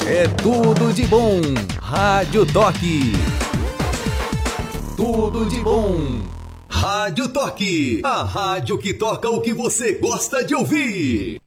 É tudo de bom. Rádio Toque. Tudo de bom. Rádio Toque. A rádio que toca o que você gosta de ouvir.